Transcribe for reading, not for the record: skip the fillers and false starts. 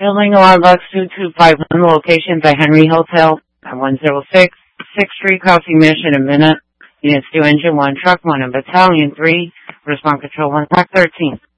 Building alarm box 2251, location by Henry Hotel at 106 6th Street, Coffee Mission, a minute. Units 2, Engine 1, Truck 1, and Battalion 3, Response Control 1, Pack 13.